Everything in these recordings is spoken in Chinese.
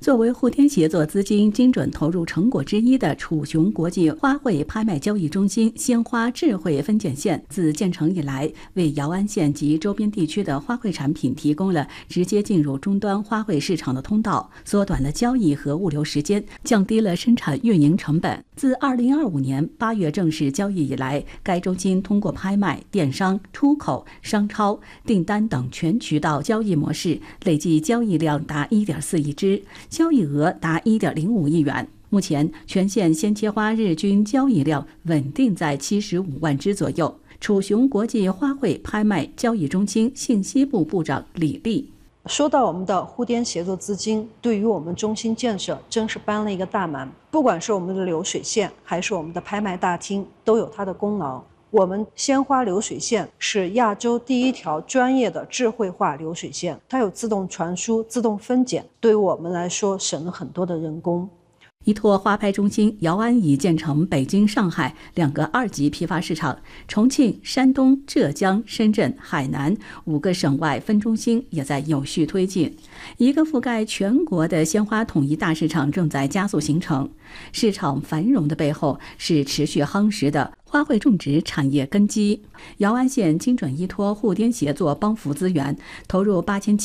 作为沪滇协作资金精准投入成果之一的楚雄国际花卉拍卖交易中心鲜花智慧分拣线，自建成以来，为姚安县及周边地区的花卉产品提供了直接进入终端花卉市场的通道，缩短了交易和物流时间，降低了生产运营成本。自2025年8月正式交易以来，该中心通过拍卖、电商、出口、商超、订单等全渠道交易模式，累计交易量达1.4亿只，交易额达1.05亿元。目前，全县鲜切花日均交易量稳定在75万只左右。楚雄国际花卉拍卖交易中心信息部部长李丽说到我们的沪滇协作资金，对于我们中心建设真是帮了一个大忙。不管是我们的流水线，还是我们的拍卖大厅，都有它的功劳。我们鲜花流水线是亚洲第一条专业的智慧化流水线，它有自动传输、自动分拣，对于我们来说省了很多的人工。 依托花拍中心，姚安已建成北京、上海2个2级批发市场，重庆、山东、浙江、深圳、海南5个省外分中心也在有序推进。一个覆盖全国的鲜花统一大市场正在加速形成。市场繁荣的背后是持续夯实的花卉种植产业根基。姚安县精准依托沪滇协作帮扶资源，投入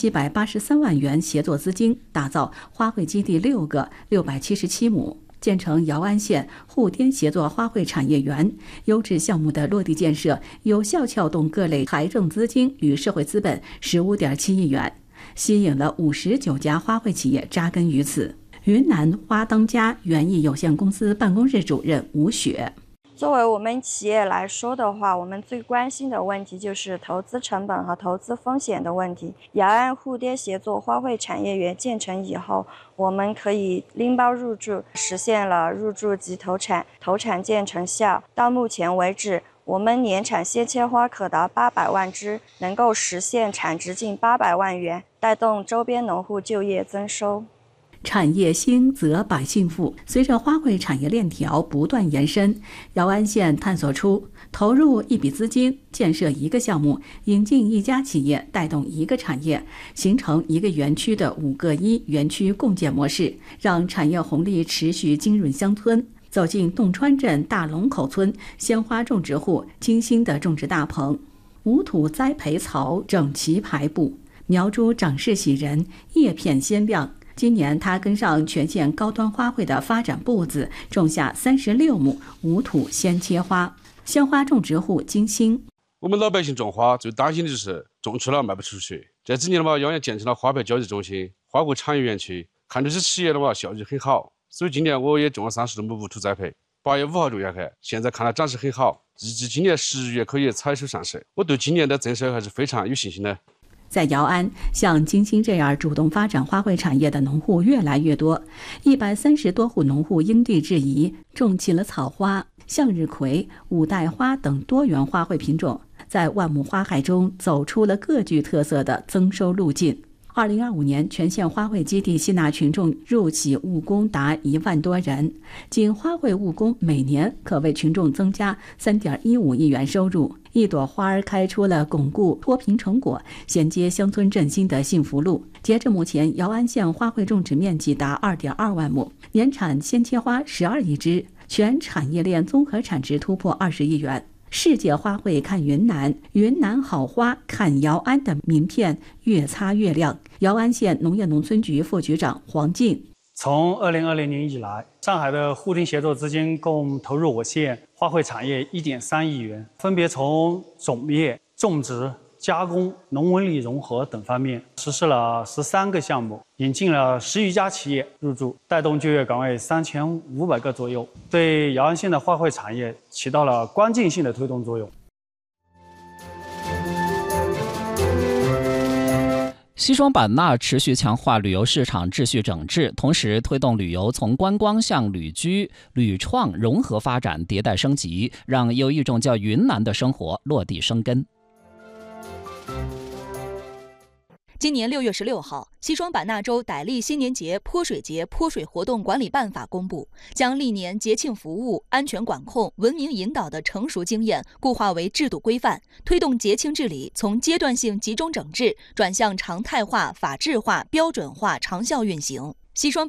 8783万元协作资金，打造花卉基地6个677亩，建成姚安县沪滇协作花卉产业园。优质项目的落地建设，有效撬动各类财政资金与社会资本15.7亿元，吸引了59家花卉企业扎根于此。云南花当家园艺有限公司办公室主任吴雪： 作为我们企业来说的话，我们最关心的问题就是投资成本和投资风险的问题。姚安沪滇协作花卉产业园建成以后，我们可以拎包入驻，实现了入驻即投产，投产见成效。到目前为止，我们年产鲜切花可达800万只，能够实现产值近800万元，带动周边农户就业增收。 产业兴则百姓富。随着花卉产业链条不断延伸，姚安县探索出投入一笔资金建设一个项目，引进一家企业带动一个产业，形成一个园区的5个1园区共建模式，让产业红利持续浸润乡村。走进洞川镇大龙口村鲜花种植户精心的种植大棚，无土栽培槽整齐排布，苗株长势喜人，叶片鲜亮。今年他跟上全县高端花卉的发展步子，种下36亩无土鲜切花。鲜花种植户金星： 我们老百姓种花最担心的就是种出了卖不出去。这几年的话，姚安建成了花卉交易中心、花卉产业园区，看这些企业的话效益很好，所以今年我也种了30多亩无土栽培。8月5号种下去，现在看来长势很好，预计今年10月可以采收上市。我对今年的增收还是非常有信心的。 在姚安，像金星这样主动发展花卉产业的农户越来越多，130多户农户因地制宜，种起了草花、向日葵、五代花等多元花卉品种，在万亩花海中走出了各具特色的增收路径。2025年，全县花卉基地吸纳群众入企务工达1万多人，仅花卉务工每年可为群众增加3.15亿元收入。一朵花儿开出了巩固脱贫成果、衔接乡村振兴的幸福路。截至目前，姚安县花卉种植面积达2.2万亩，年产鲜切花12亿只，全产业链综合产值突破20亿元。世界花卉看云南，云南好花看姚安的名片越擦越亮。姚安县农业农村局副局长黄进： 从2020年以来，上海的沪滇协作资金共投入我县花卉产业1.3亿元，分别从种业、种植、加工、农文旅融合等方面实施了13个项目，引进了10余家企业入驻，带动就业岗位3500个左右，对姚安县的花卉产业起到了关键性的推动作用。 西双版纳持续强化旅游市场秩序整治，同时推动旅游从观光向旅居、旅创融合发展迭代升级，让有一种叫云南的生活落地生根。 今年6月16号，西双版纳州傣历新年节泼水节泼水活动管理办法公布，将历年节庆服务、安全管控、文明引导的成熟经验固化为制度规范，推动节庆治理从阶段性集中整治转向常态化、法治化、标准化、长效运行。西双版